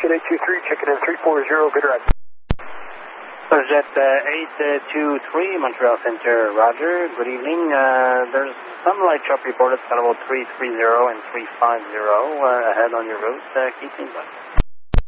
Jet 823, checking in 340, good ride. Jet 823, Montreal Center, roger. Good evening. There's some light chop reported at about 330 and 350 ahead on your route. Keep in touch.